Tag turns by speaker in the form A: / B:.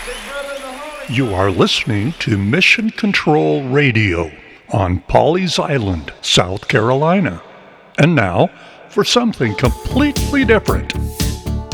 A: You are listening to Mission Control Radio on Pawleys Island, South Carolina. And now, for something completely different.